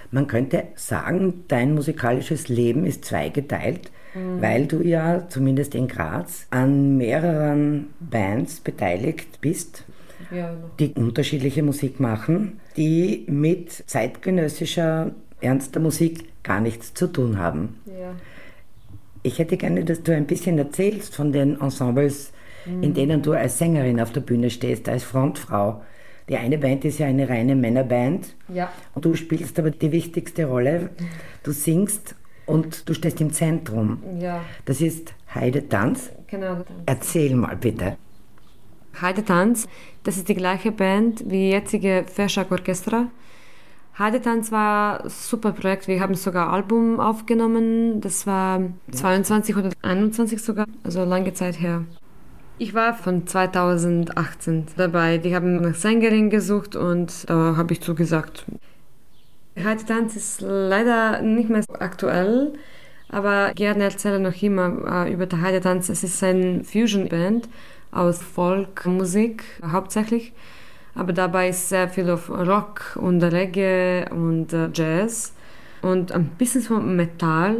Man könnte sagen, dein musikalisches Leben ist zweigeteilt, weil du ja, zumindest in Graz, an mehreren Bands beteiligt bist, die unterschiedliche Musik machen, die mit zeitgenössischer, ernster Musik gar nichts zu tun haben. Ja. Ich hätte gerne, dass du ein bisschen erzählst von den Ensembles, in denen du als Sängerin auf der Bühne stehst, als Frontfrau. Die eine Band ist ja eine reine Männerband. Ja. Und du spielst aber die wichtigste Rolle. Du singst und du stehst im Zentrum. Ja. Das ist Heidetanz. Genau. Erzähl mal bitte. Heidetanz, das ist die gleiche Band wie jetzige Feshak Orchestra. Heidetanz war ein super Projekt. Wir haben sogar ein Album aufgenommen. Das war 22 oder 21 sogar, also lange Zeit her. Ich war von 2018 dabei. Die haben nach Sängerin gesucht und da habe ich zugesagt. Heidetanz ist leider nicht mehr aktuell, aber gerne erzähle noch immer über die Heidetanz. Es ist eine Fusion-Band aus Folkmusik hauptsächlich, aber dabei ist sehr viel auf Rock und Reggae und Jazz und ein bisschen von Metall.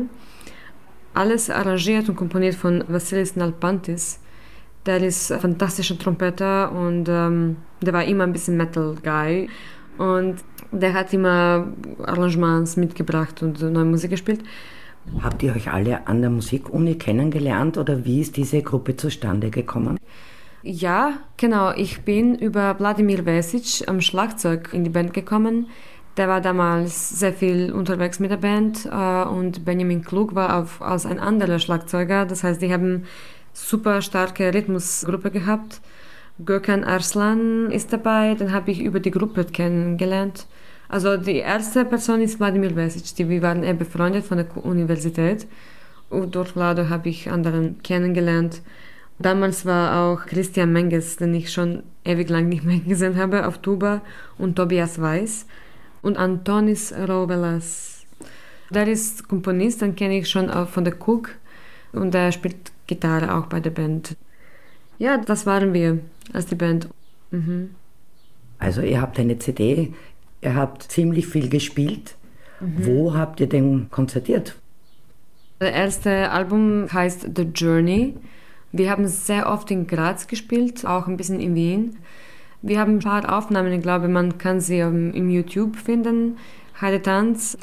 Alles arrangiert und komponiert von Vassilis Nalpantis. Der ist ein fantastischer Trompeter und der war immer ein bisschen Metal-Guy. Und der hat immer Arrangements mitgebracht und neue Musik gespielt. Habt ihr euch alle an der Musikuni kennengelernt oder wie ist diese Gruppe zustande gekommen? Ja, genau. Ich bin über Wladimir Vesic am Schlagzeug in die Band gekommen. Der war damals sehr viel unterwegs mit der Band und Benjamin Klug war als ein anderer Schlagzeuger. Das heißt, die haben super starke Rhythmusgruppe gehabt. Gökhan Arslan ist dabei, den habe ich über die Gruppe kennengelernt. Also die erste Person ist Wladimir Vesic, wir waren befreundet von der Universität und durch Vlado habe ich anderen kennengelernt. Damals war auch Christian Menges, den ich schon ewig lang nicht mehr gesehen habe, auf Tuba und Tobias Weiß und Antonis Rovelas. Der ist Komponist, den kenne ich schon von der Cook und der spielt Gitarre auch bei der Band. Ja, das waren wir als die Band. Mhm. Also ihr habt eine CD, ihr habt ziemlich viel gespielt. Wo habt ihr denn konzertiert? Das erste Album heißt The Journey. Wir haben sehr oft in Graz gespielt, auch ein bisschen in Wien. Wir haben ein paar Aufnahmen, ich glaube, man kann sie im YouTube finden. Heidetanz.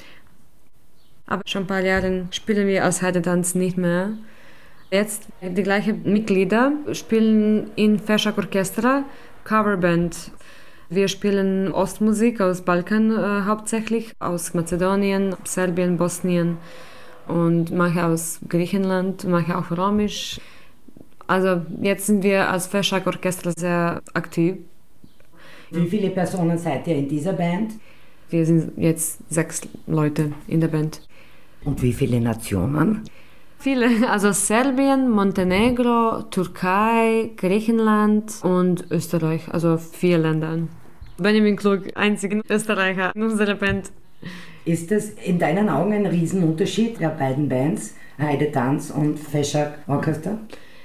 Aber schon ein paar Jahre spielen wir als Heidetanz nicht mehr. Jetzt die gleichen Mitglieder spielen in Feshak Orchestra, Coverband. Wir spielen Ostmusik aus Balkan hauptsächlich, aus Mazedonien, Serbien, Bosnien und manche aus Griechenland, manche auch Romisch. Also jetzt sind wir als Feshak Orchestra sehr aktiv. Wie viele Personen seid ihr in dieser Band? Wir sind jetzt 6 Leute in der Band. Und wie viele Nationen? Viele, also Serbien, Montenegro, Türkei, Griechenland und Österreich, also 4 Länder. Benjamin Klug, einziger Österreicher in unserer Band. Ist es in deinen Augen ein Riesenunterschied der beiden Bands, Heidetanz und Feshak Orchestra?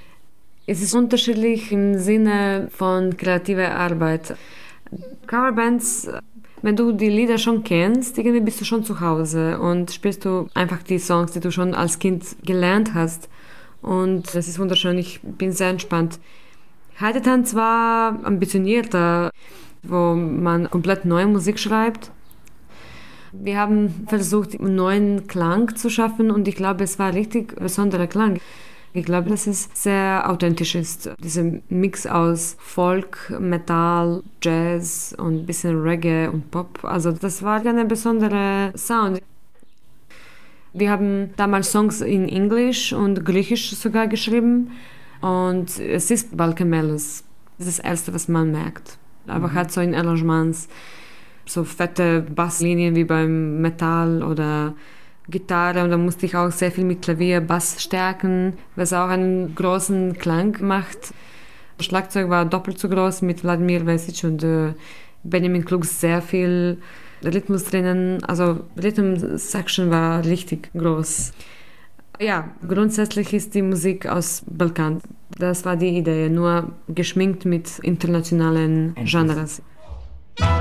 Es ist unterschiedlich im Sinne von kreativer Arbeit. Coverbands, wenn du die Lieder schon kennst, irgendwie bist du schon zu Hause und spielst du einfach die Songs, die du schon als Kind gelernt hast. Und das ist wunderschön, ich bin sehr entspannt. Heidetanz war ambitionierter, wo man komplett neue Musik schreibt. Wir haben versucht, einen neuen Klang zu schaffen und ich glaube, es war ein richtig besonderer Klang. Ich glaube, dass es sehr authentisch ist. Dieser Mix aus Folk, Metal, Jazz und ein bisschen Reggae und Pop. Also das war ein besonderer Sound. Wir haben damals Songs in Englisch und Griechisch sogar geschrieben. Und es ist Balkan Melodies. Das ist das Erste, was man merkt. Aber hat so in Arrangements so fette Basslinien wie beim Metal oder Gitarre und da musste ich auch sehr viel mit Klavier, Bass stärken, was auch einen großen Klang macht. Das Schlagzeug war doppelt so groß mit Wladimir Vesic und Benjamin Klug sehr viel Rhythmus drinnen. Also Rhythm-Section war richtig groß. Ja, grundsätzlich ist die Musik aus Balkan. Das war die Idee, nur geschminkt mit internationalen Genres.